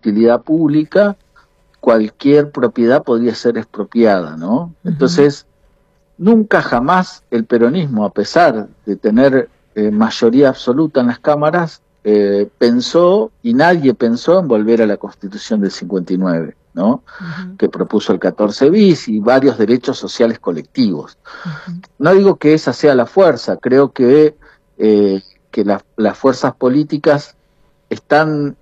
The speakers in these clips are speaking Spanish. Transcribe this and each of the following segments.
utilidad pública, cualquier propiedad podría ser expropiada, ¿no? Entonces, nunca jamás el peronismo, a pesar de tener mayoría absoluta en las cámaras, pensó, y nadie pensó en volver a la Constitución del 59, ¿no? Que propuso el 14 bis y varios derechos sociales colectivos. No digo que esa sea la fuerza, creo que las fuerzas políticas están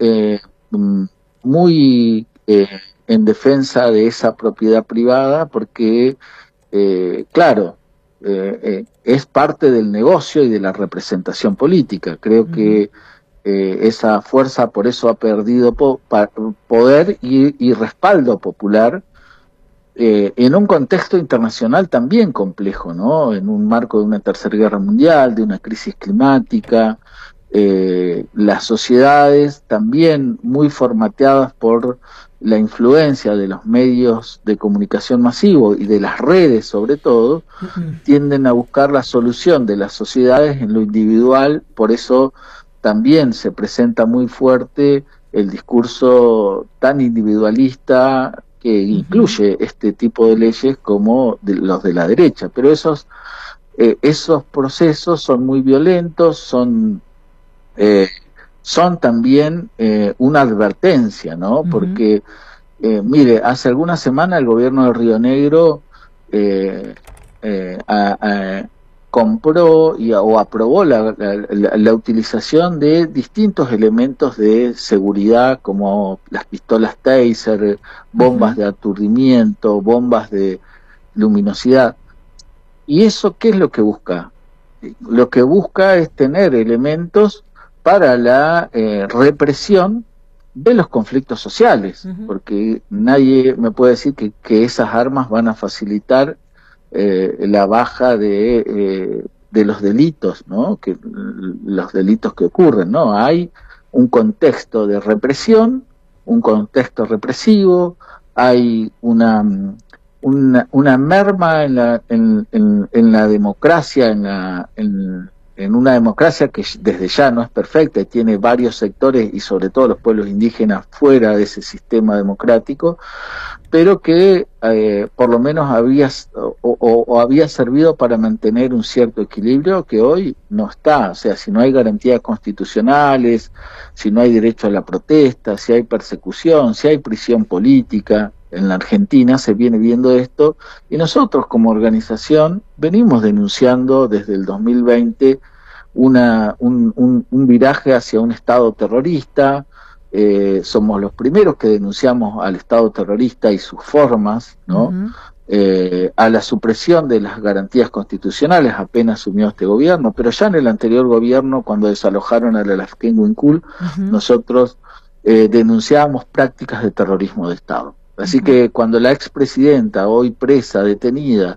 muy en defensa de esa propiedad privada porque, claro, es parte del negocio y de la representación política. Creo que esa fuerza por eso ha perdido poder y respaldo popular en un contexto internacional también complejo, ¿no? En un marco de una tercera guerra mundial, de una crisis climática, las sociedades también muy formateadas por la influencia de los medios de comunicación masivo y de las redes sobre todo, tienden a buscar la solución de las sociedades en lo individual. Por eso también se presenta muy fuerte el discurso tan individualista que incluye este tipo de leyes como los de la derecha. Pero esos procesos son muy violentos, son también una advertencia, ¿no? Porque, mire, hace algunas semanas el gobierno de Río Negro compró o aprobó la utilización de distintos elementos de seguridad, como las pistolas Taser, bombas de aturdimiento, bombas de luminosidad. ¿Y eso qué es lo que busca? Lo que busca es tener elementos para la represión de los conflictos sociales, porque nadie me puede decir que esas armas van a facilitar la baja de los delitos, ¿no? Los delitos que ocurren, ¿no? Hay un contexto de represión, un contexto represivo, hay una merma en la democracia, en una democracia que desde ya no es perfecta y tiene varios sectores y sobre todo los pueblos indígenas fuera de ese sistema democrático, pero que por lo menos había servido para mantener un cierto equilibrio que hoy no está. O sea, si no hay garantías constitucionales, si no hay derecho a la protesta, si hay persecución, si hay prisión política. En la Argentina se viene viendo esto y nosotros como organización venimos denunciando desde el 2020 un viraje hacia un Estado terrorista. Somos los primeros que denunciamos al Estado terrorista y sus formas, ¿no? A la supresión de las garantías constitucionales apenas asumió este gobierno, pero ya en el anterior gobierno, cuando desalojaron a la Lafken Wincul, nosotros denunciábamos prácticas de terrorismo de Estado. Así que cuando la expresidenta, hoy presa, detenida,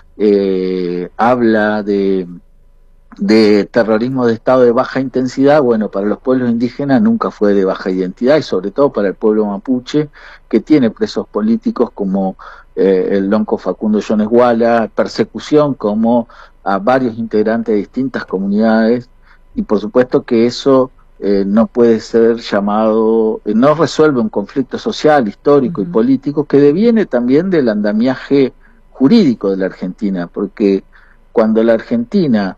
habla de terrorismo de Estado de baja intensidad, bueno, para los pueblos indígenas nunca fue de baja identidad, y sobre todo para el pueblo mapuche, que tiene presos políticos como el lonco Facundo Jones Wala, persecución como a varios integrantes de distintas comunidades, y por supuesto que eso no puede ser llamado, no resuelve un conflicto social, histórico y político que deviene también del andamiaje jurídico de la Argentina, porque cuando la Argentina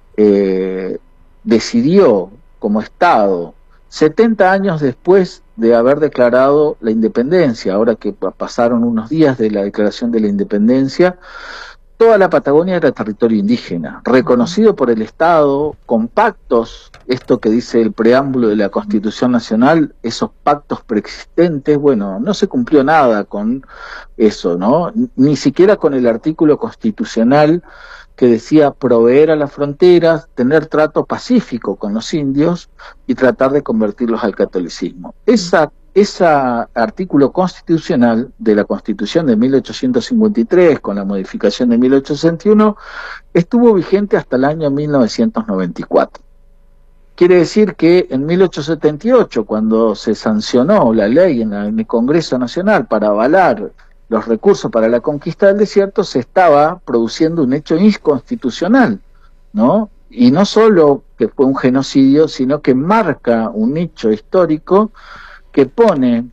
decidió como Estado, 70 años después de haber declarado la independencia, ahora que pasaron unos días de la declaración de la independencia, toda la Patagonia era territorio indígena, reconocido por el Estado, con pactos, esto que dice el preámbulo de la Constitución Nacional, esos pactos preexistentes. Bueno, no se cumplió nada con eso, ¿no? Ni siquiera con el artículo constitucional que decía proveer a las fronteras, tener trato pacífico con los indios y tratar de convertirlos al catolicismo. Ese artículo constitucional de la Constitución de 1853, con la modificación de 1861, estuvo vigente hasta el año 1994. Quiere decir que en 1878, cuando se sancionó la ley en el Congreso Nacional para avalar los recursos para la conquista del desierto, se estaba produciendo un hecho inconstitucional, ¿no? Y no solo que fue un genocidio, sino que marca un hecho histórico que pone